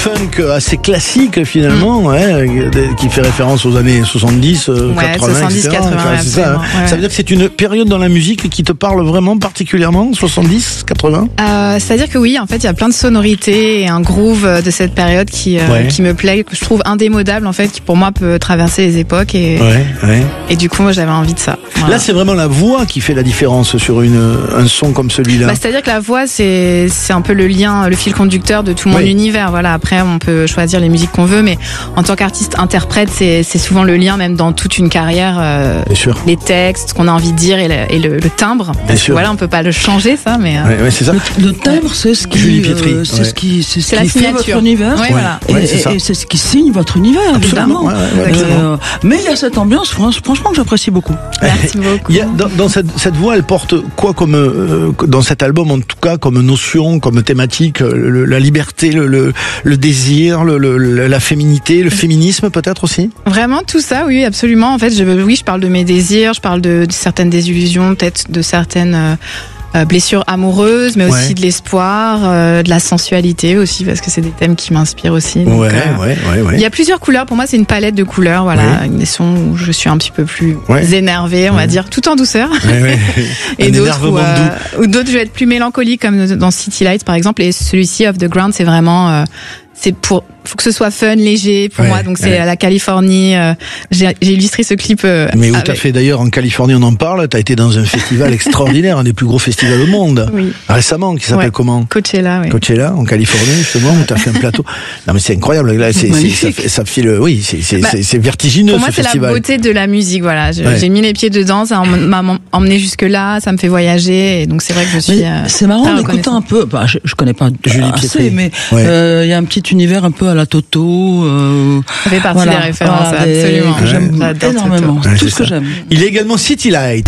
funk assez classique finalement, qui fait référence aux années 70, 80, 70, etc. 80, C'est ça, hein. ouais. Ça veut dire que c'est une période dans la musique qui te parle vraiment particulièrement, 70, 80? C'est-à-dire que oui, en fait, il y a plein de sonorités et un groove de cette période qui me plaît, que je trouve indémodable en fait, qui pour moi peut traverser les époques et du coup, moi, j'avais envie de ça. Voilà. Là, c'est vraiment la voix qui fait la différence sur un son comme celui-là. C'est-à-dire que la voix, c'est un peu le lien, le fil conducteur de tout mon univers. Voilà. Après, on peut choisir les musiques qu'on veut, mais en tant qu'artiste interprète, c'est souvent le lien même dans toute une carrière. Bien sûr. Les textes, ce qu'on a envie de dire et le timbre. Bien sûr. Voilà, on peut pas le changer, ça, mais. C'est ça. Le timbre, c'est ce qui, c'est ce qui la fait votre univers. Ouais, voilà. Et c'est ce qui signe votre univers, évidemment. Mais il y a cette ambiance, franchement, que j'apprécie beaucoup. Merci beaucoup. Il y a, dans cette voix, elle porte quoi comme dans cet album en tout cas comme notion, comme thématique, la liberté, le désir, la féminité, le féminisme peut-être aussi. Vraiment tout ça, oui, absolument. En fait, je parle de mes désirs, je parle de certaines désillusions, peut-être de certaines blessures amoureuses, mais aussi de l'espoir, de la sensualité aussi, parce que c'est des thèmes qui m'inspirent aussi. Donc, il y a plusieurs couleurs. Pour moi, c'est une palette de couleurs. Voilà, des sons où je suis un petit peu plus énervée, on va dire, tout en douceur. Et d'autres où d'autres, je vais être plus mélancolique, comme dans City Lights par exemple. Et celui-ci, Off the Ground, c'est vraiment, faut que ce soit fun, léger pour moi. Donc c'est à la Californie. J'ai illustré ce clip. Mais où t'as fait d'ailleurs en Californie, on en parle. T'as été dans un festival extraordinaire, un des plus gros festivals au monde. Oui. Récemment, qui s'appelle comment? Coachella, Coachella, en Californie justement, où t'as fait un plateau. Non mais c'est incroyable. Là, ça file. Oui, c'est vertigineux. Pour moi, ce c'est festival. La beauté de la musique. Voilà, j'ai mis les pieds dedans. Ça m'a emmené jusque là. Ça me fait voyager. Et donc c'est vrai que je suis. C'est marrant en écoutant un peu. Je connais pas Julie assez, mais il y a un petit univers un peu à la Toto. Ça fait partie des références, absolument. J'aime énormément. Tout ce que j'aime. Il est également City Light.